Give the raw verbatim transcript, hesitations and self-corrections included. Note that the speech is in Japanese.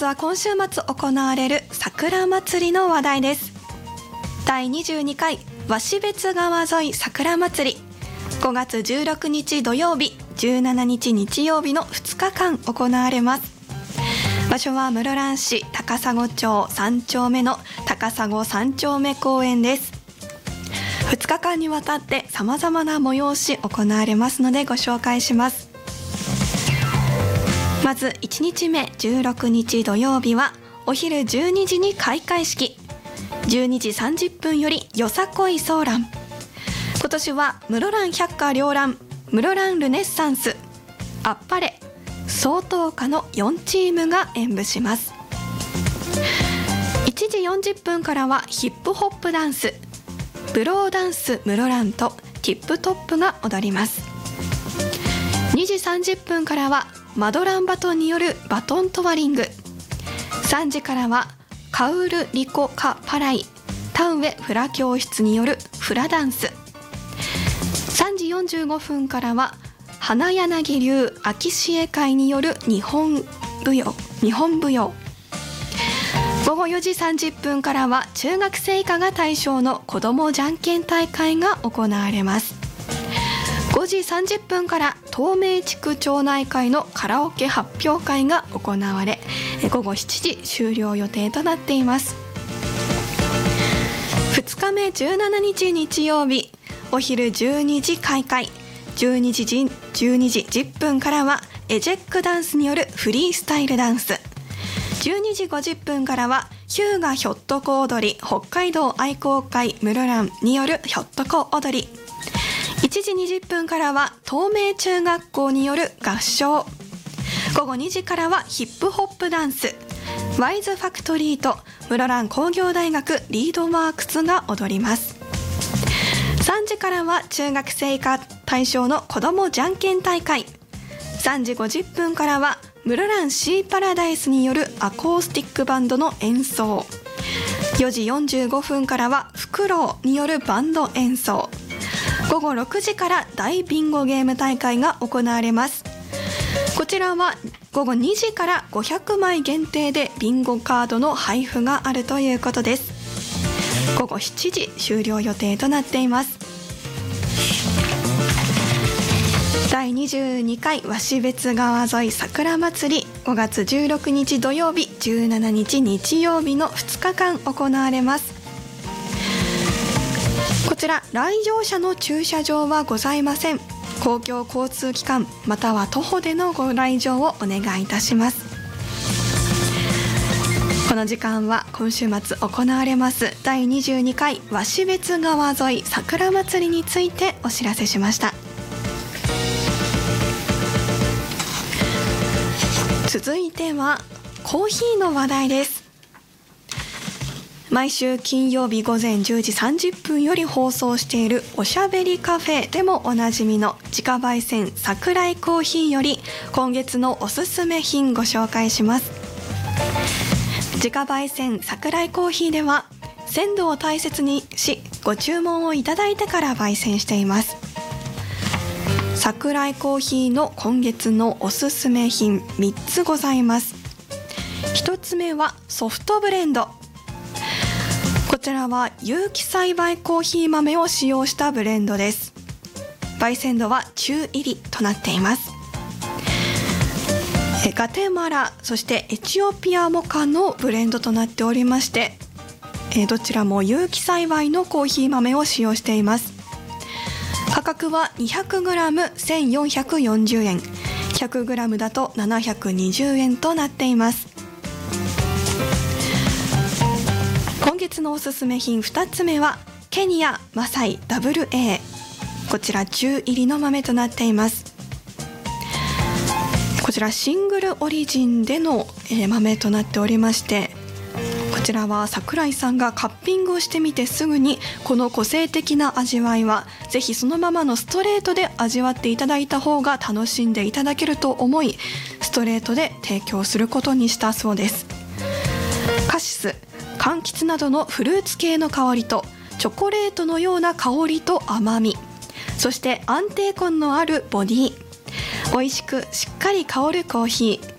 は今週末行われる桜祭りの話題です。だいにじゅうにかい鷲別川沿い桜祭り、ごがつじゅうろくにち土曜日、じゅうしちにち日曜日のふつかかん行われます。場所は室蘭市高砂町さんちょうめの高砂三丁目公園です。ふつかかんにわたって様々な催し行われますのでご紹介します。まずいちにちめじゅうろくにち土曜日はお昼じゅうにじに開会式、じゅうにじさんじゅっぷんよりよさこいソーラン。今年は室蘭百花繚乱、室蘭ルネッサンス、あっぱれ、総統歌のよんチームが演舞します。いちじよんじゅっぷんからはヒップホップダンス、ブローダンス室蘭とティップトップが踊ります。にじさんじゅっぷんからはマドランバトンによるバトントワリング、さんじからはカウルリコカパライタウエフラ教室によるフラダンス、さんじよんじゅうごふんからは花柳流秋詩絵会による日本舞踊日本舞踊ごごよじさんじゅっぷんからは中学生以下が対象の子どもじゃんけん大会が行われます。ごじさんじゅっぷんから東名地区町内会のカラオケ発表会が行われ、ごごしちじ終了予定となっています。ふつかめじゅうしちにち日曜日、お昼じゅうにじ開会、じゅうにじじゅっぷんからはエジェックダンスによるフリースタイルダンス、じゅうにじごじゅっぷんからは日向ひょっとこ踊り北海道愛好会室蘭によるひょっとこ踊り、いちじにじゅっぷんからは東名中学校による合唱、ごごにじからはヒップホップダンス、ワイズファクトリーと室蘭工業大学リードワークスが踊ります。さんじからは中学生以下対象の子どもじゃんけん大会、さんじごじゅっぷんからは室蘭シーパラダイスによるアコースティックバンドの演奏、よじよんじゅうごふんからはフクロウによるバンド演奏、ごごろくじから大ビンゴゲーム大会が行われます。こちらはごごにじからごひゃくまい限定でビンゴカードの配布があるということです。ごごしちじ終了予定となっています。だいにじゅうにかい鷲別川沿い桜祭り、ごがつじゅうろくにち土曜日、じゅうしちにち日曜日のふつかかん行われます。こちら来場者の駐車場はございません。公共交通機関または徒歩でのご来場をお願いいたします。この時間は今週末行われますだいにじゅうにかい鷲別川沿い桜祭りについてお知らせしました。続いてはコーヒーの話題です。毎週金曜日午前じゅうじさんじゅっぷんより放送しているおしゃべりカフェでもおなじみの自家焙煎桜井コーヒーより今月のおすすめ品ご紹介します。自家焙煎桜井コーヒーでは鮮度を大切にしご注文をいただいてから焙煎しています。桜井コーヒーの今月のおすすめ品みっつございます。ひとつめはソフトブレンド。こちらは有機栽培コーヒー豆を使用したブレンドです。焙煎度は中入りとなっています。ガテマラそしてエチオピアモカのブレンドとなっておりまして、どちらも有機栽培のコーヒー豆を使用しています。価格は にひゃくグラムせんよんひゃくよんじゅうえん、ひゃくグラム だとななひゃくにじゅうえんとなっています。今月のおすすめ品ふたつめはケニアマサイ ダブルエー、 こちら中入りの豆となっています。こちらシングルオリジンでの豆となっておりまして、こちらは桜井さんがカッピングをしてみてすぐにこの個性的な味わいはぜひそのままのストレートで味わっていただいた方が楽しんでいただけると思い、ストレートで提供することにしたそうです。カシス、柑橘などのフルーツ系の香りとチョコレートのような香りと甘み、そして安定感のあるボディ、美味しくしっかり香るコーヒー、